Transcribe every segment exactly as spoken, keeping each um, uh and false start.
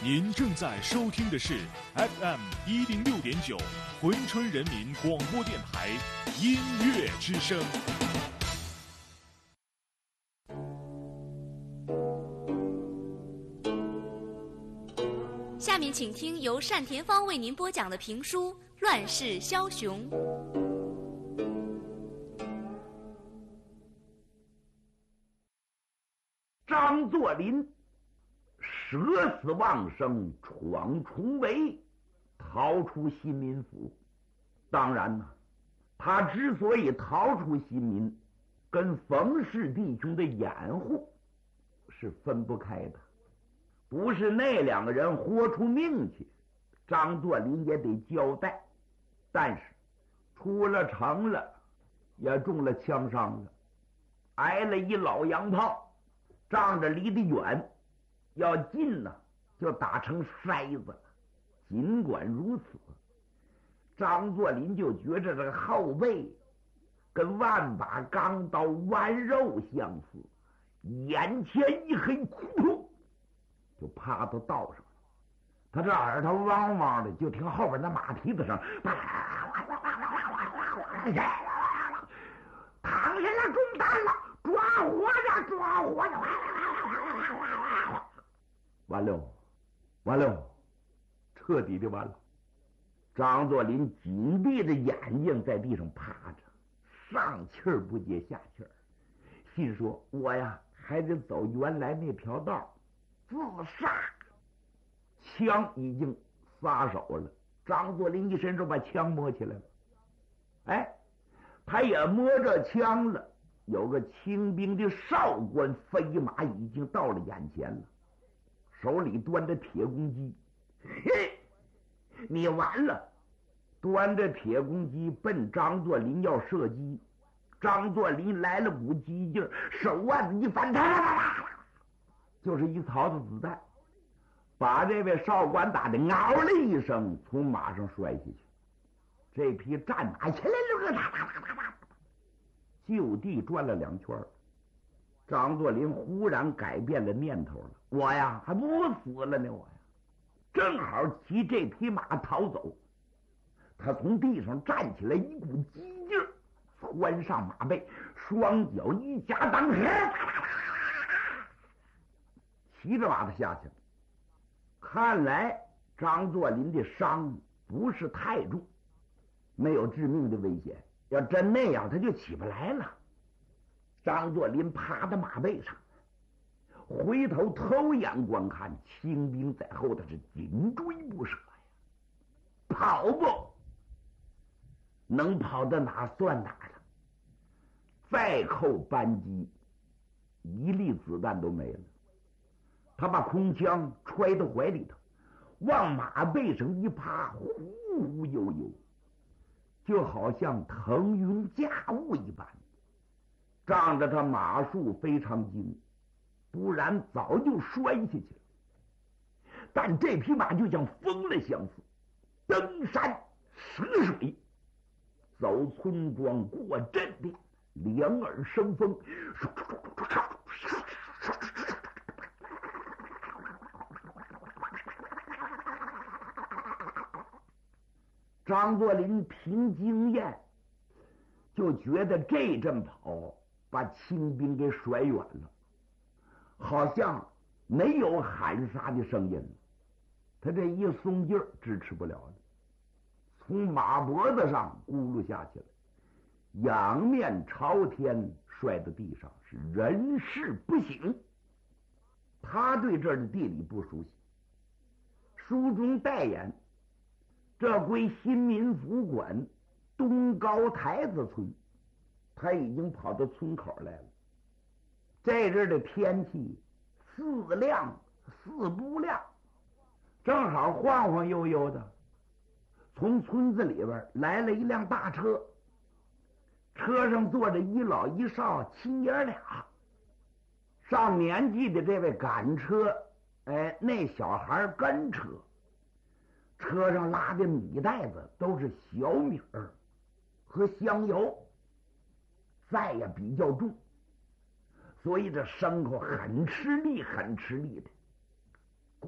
您正在收听的是 F M 一零六点九珲春人民广播电台音乐之声。 下面请听由单田芳为您播讲的评书《乱世枭雄》。 张作霖舍死忘生，闯重围，逃出新民府。当然呢，他之所以逃出新民，跟冯氏弟兄的掩护是分不开的。不是那两个人豁出命去，张作霖也得交代。但是出了城了，也中了枪伤了，挨了一老洋炮，仗着离得远，要近呢就打成筛子了。尽管如此，张作霖就觉着这个后背跟万把钢刀剜肉相似，眼前一黑，窟窿就趴到道上了。他这耳朵汪汪的，就听后边那马蹄子声，躺下了，中弹了，抓活着，抓活着！完了，完了，彻底的完了。张作霖紧闭着眼睛在地上趴着，上气儿不接下气儿，心说我呀还得走原来那条道自杀。枪已经撒手了，张作霖一伸手把枪摸起来了。哎，他也摸着枪了，有个清兵的哨官飞马已经到了眼前了，手里端着铁公鸡。嘿，你完了！端着铁公鸡奔张作霖要射击，张作霖来了股激劲，手腕子一翻，就是一槽子子弹，把这位哨官打的嗷了一声，从马上摔下去。这匹战马起来了，就地转了两圈。张作霖忽然改变了念头了，我呀还不死了呢，我呀正好骑这匹马逃走。他从地上站起来，一股激劲儿窜上马背，双脚一夹裆，骑着马的下去了。看来张作霖的伤不是太重，没有致命的危险，要真那样他就起不来了。张作霖趴在马背上，回头偷眼观看，清兵在后头是紧追不舍呀。跑不能跑到哪算哪了，再扣扳机，一粒子弹都没了。他把空枪揣到怀里头，往马背上一趴，忽忽悠悠，就好像腾云驾雾一般。仗着他马术非常精，不然早就摔下去了。但这匹马就像疯了相似，登山涉水，走村庄过镇店，两耳生风，张作霖凭经验就觉得这阵跑把清兵给甩远了，好像没有喊杀的声音了。他这一松劲儿支持不了了，从马脖子上咕噜下去了，仰面朝天摔到地上，是人事不省。他对这儿的地理不熟悉，书中代言这归新民府管东高台子村，他已经跑到村口来了。这阵的天气似亮似不亮，正好晃晃悠悠的，从村子里边来了一辆大车，车上坐着一老一少亲爷俩。上年纪的这位赶车，哎，那小孩跟车，车上拉的米袋子都是小米儿和香油，再也比较重，所以这牲口很吃力很吃力的，咕噜咕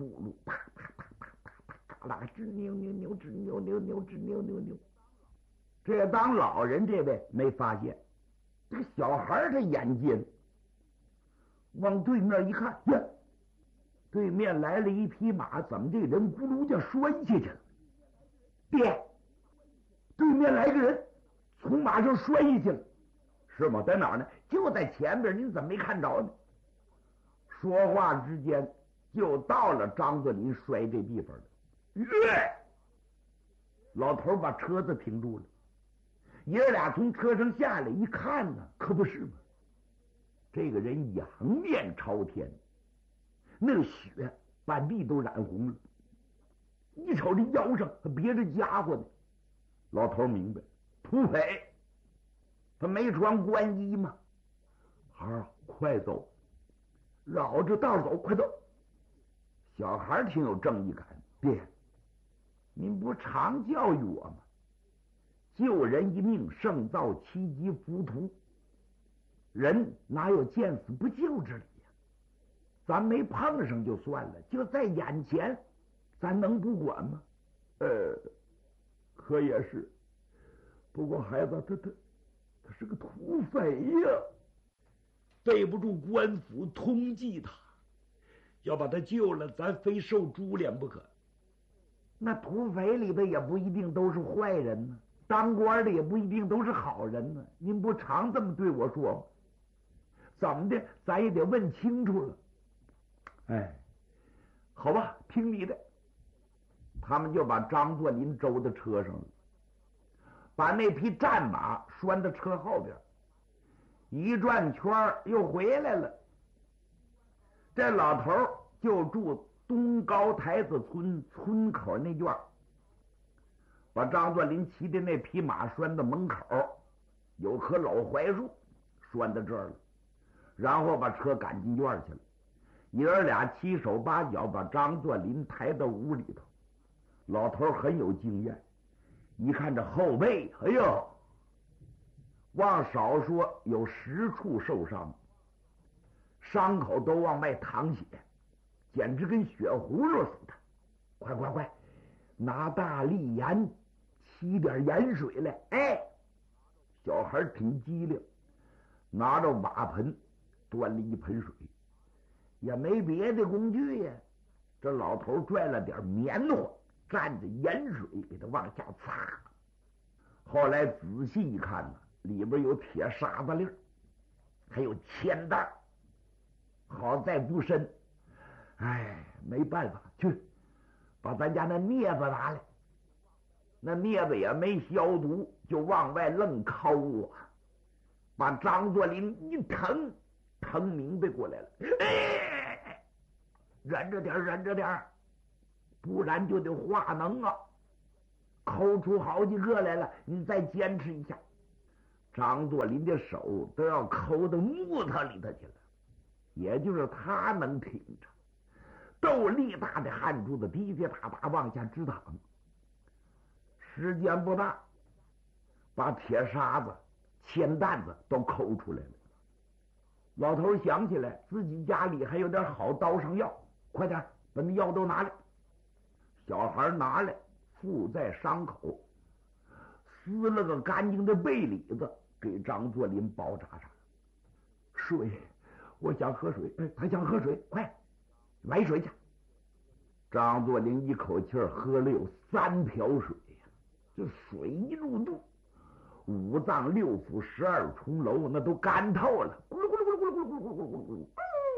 轱辘啪啪啪啪啪啪嘎啦吱扭扭扭吱扭扭扭吱扭扭扭。这当老人这位没发现，这个小孩他眼尖，往对面一看，呀，对面来了一匹马，怎么这人咕噜就摔下去了？爹，对面来个人从马上摔下去了，是吗？在哪儿呢？就在前边，您怎么没看着呢？说话之间就到了张作霖摔这地方了。耶！老头把车子停住了，爷儿俩从车上下来一看呢，可不是吗？这个人仰面朝天，那个血半地都染红了。一瞅这腰上还别着家伙呢，老头明白，土匪，他没穿官衣吗？孩儿，快走，绕着道走，快走。小孩挺有正义感，爹，您不常教育我吗？救人一命胜造七级浮屠，人哪有见死不救之理呀？咱没碰上就算了，就在眼前，咱能不管吗？呃，可也是，不过孩子他他他是个土匪呀，背不住官府通缉他，要把他救了，咱非受株连不可。那土匪里边也不一定都是坏人呢，当官的也不一定都是好人呢。您不常这么对我说吗？怎么的，咱也得问清楚了。哎，好吧，听你的。他们就把张作霖周到车上了，把那匹战马拴到车后边，一转圈又回来了。这老头就住东高台子村村口那院，把张作霖骑的那匹马拴到门口，有棵老槐树拴到这儿了，然后把车赶进院去了。爷儿俩七手八脚把张作霖抬到屋里头。老头很有经验，一看这后背，哎呦，往少说有十处受伤，伤口都往外淌血，简直跟血葫芦似的。快快快，拿大力盐沏点盐水来。哎，小孩挺机灵，拿着瓦盆端了一盆水，也没别的工具呀。这老头拽了点棉花，蘸着盐水给他往下擦。后来仔细一看呢，里边有铁沙子粒儿，还有铅弹，好在不深。哎，没办法，去把咱家那镊子拿来。那镊子也没消毒，就往外愣抠啊，把张作霖一疼，疼明白过来了。哎，忍着点，忍着点，不然就得化脓啊！抠出好几个来了，你再坚持一下。张作霖的手都要抠到木头里头去了，也就是他能挺着，豆粒大的汗珠子滴滴答答往下直淌。时间不大，把铁沙子、铅弹子都抠出来了。老头想起来自己家里还有点好刀上药，快点把那药都拿来。小孩拿来，附在伤口，撕了个干净的被里子，给张作霖包扎上。水，我想喝水。哎，他想喝水，快买水去。张作霖一口气喝了有三瓢水呀，这水一入肚，五脏六腑十二重楼那都干透了，咕噜咕噜咕噜咕噜咕噜咕噜咕噜咕噜咕噜咕噜咕噜。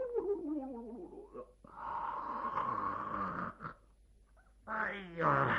哎呀，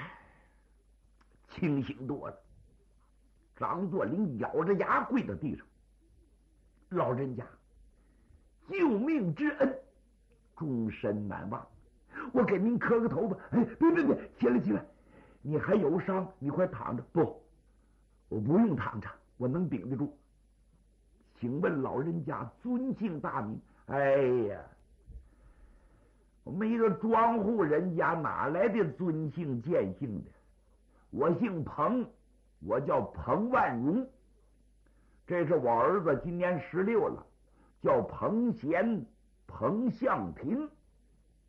清醒多了。张作霖咬着牙跪在地上，老人家，救命之恩终身难忘，我给您磕个头吧。哎，别别别，起来起来，你还有伤，你快躺着。不，我不用躺着，我能顶得住。请问老人家尊姓大名？哎呀，我们一个庄户人家哪来的尊姓贱姓的？我姓彭，我叫彭万荣。这是我儿子今年十六了，叫彭贤、彭向平。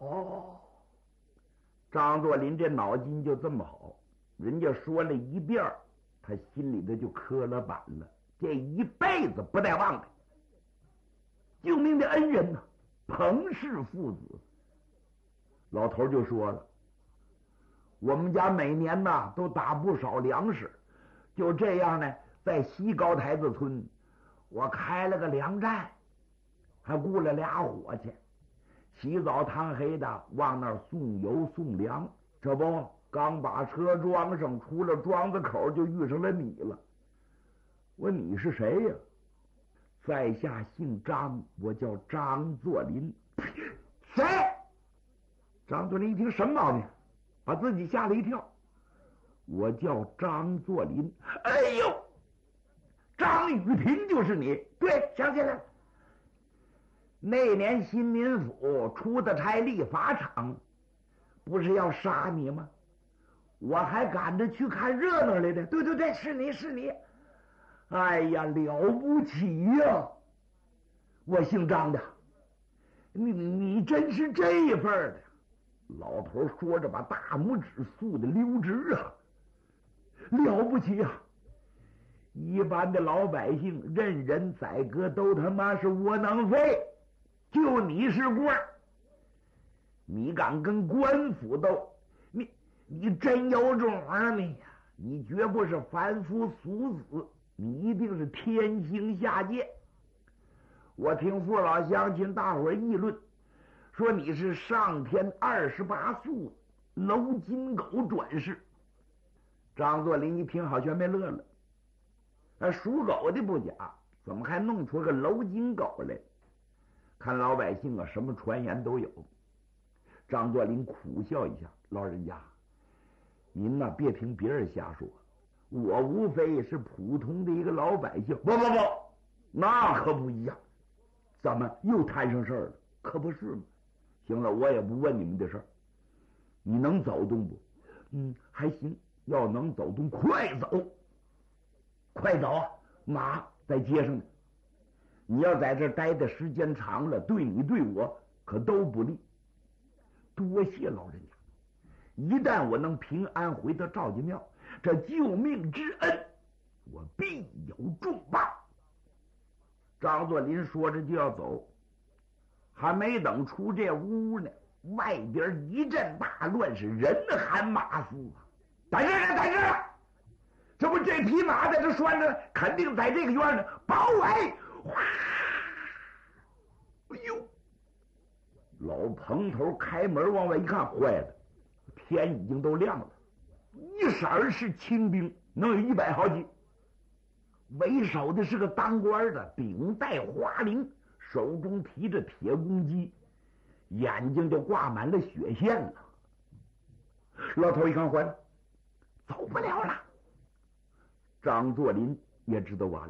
哦，张作霖这脑筋就这么好，人家说了一遍，他心里头就磕了板了，这一辈子不带忘的。救命的恩人呐，彭氏父子。老头就说了，我们家每年呐都打不少粮食，就这样呢，在西高台子村，我开了个粮站，还雇了俩伙计，起早贪黑的往那儿送油送粮。这不，刚把车装上，出了庄子口就遇上了你了。我说你是谁呀？在下姓张，我叫张作霖。谁？张作霖一听什么毛病，把自己吓了一跳。我叫张作霖。哎呦，张雨婷就是你。对，想起来了。那年新民府出的差立法场，不是要杀你吗？我还赶着去看热闹来的。对对对，是你是你。哎呀，了不起呀、啊！我姓张的，你你真是这份的。老头说着，把大拇指竖的溜直啊！了不起啊！一般的老百姓任人宰割都他妈是窝囊废，就你是官儿，你敢跟官府斗，你你真有种啊你！你绝不是凡夫俗子，你一定是天星下界。我听父老乡亲大伙儿议论，说你是上天二十八宿楼金狗转世。张作霖一听，好像没乐了。那属狗的不假，怎么还弄出个楼金狗来？看老百姓啊，什么传言都有。张作霖苦笑一下，老人家，您呐、啊、别听别人瞎说，我无非是普通的一个老百姓。不不不，那可不一样。怎么又摊上事儿了？可不是吗？行了，我也不问你们的事儿。你能走动不？嗯，还行。要能走动，快走，快走啊！马在街上呢。你要在这待的时间长了，对你对我可都不利。多谢老人家，一旦我能平安回到赵家庙，这救命之恩，我必有重报。张作霖说着就要走，还没等出这屋呢，外边一阵大乱，是人喊马嘶啊！在这儿，在这儿，这不这匹马在这拴着，肯定在这个院呢。包围！哗！哎呦！老彭头开门往外一看，坏了，天已经都亮了，一色是清兵，能有一百好几。为首的是个当官的，顶戴花翎，手中提着铁公鸡，眼睛就挂满了血线了。老头一看，坏了，走不了了。张作霖也知道完了。